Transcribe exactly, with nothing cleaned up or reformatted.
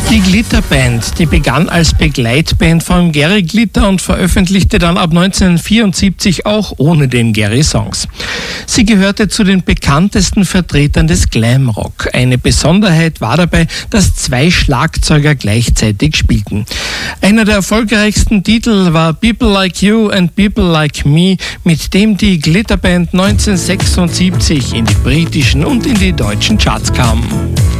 Die Glitter Band, die begann als Begleitband von Gary Glitter und veröffentlichte dann ab neunzehnhundertvierundsiebzig auch ohne den Gary Songs. Sie gehörte zu den bekanntesten Vertretern des Glamrock. Eine Besonderheit war dabei, dass zwei Schlagzeuger gleichzeitig spielten. Einer der erfolgreichsten Titel war People Like You and People Like Me, mit dem die Glitter Band neunzehnhundertsechsundsiebzig in die britischen und in die deutschen Charts kam.